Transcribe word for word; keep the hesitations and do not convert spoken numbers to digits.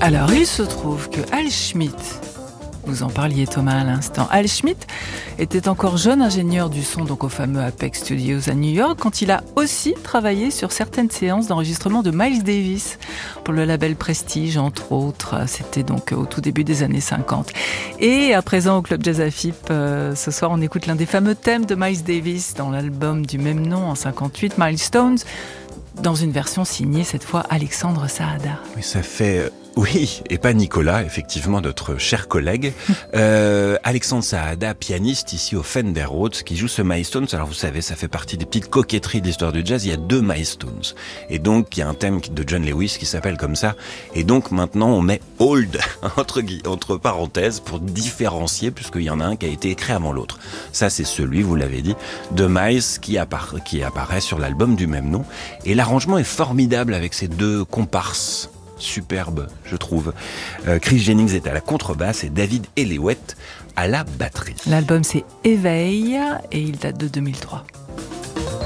Alors, il se trouve que Al Schmitt, vous en parliez Thomas à l'instant, Al Schmitt était encore jeune ingénieur du son donc au fameux Apex Studios à New York quand il a aussi travaillé sur certaines séances d'enregistrement de Miles Davis pour le label Prestige entre autres. C'était donc au tout début des années cinquante. Et à présent au Club Jazz Afip, euh, ce soir on écoute l'un des fameux thèmes de Miles Davis dans l'album du même nom en cinquante-huit, Milestones, dans une version signée cette fois Alexandre Saada. Oui, ça fait... Oui, et pas Nicolas, effectivement, notre cher collègue. Euh, Alexandre Saada, pianiste ici au Fender Rhodes, qui joue ce Milestones. Alors vous savez, ça fait partie des petites coquetteries de l'histoire du jazz. Il y a deux Milestones. Et donc, il y a un thème de John Lewis qui s'appelle comme ça. Et donc, maintenant, on met Old, entre, entre parenthèses, pour différencier, puisqu'il y en a un qui a été écrit avant l'autre. Ça, c'est celui, vous l'avez dit, de Miles qui, appara- qui apparaît sur l'album du même nom. Et l'arrangement est formidable avec ces deux comparses. Superbe, je trouve. Euh, Chris Jennings est à la contrebasse et David Ellewett à la batterie. L'album c'est Éveil et il date de deux mille trois.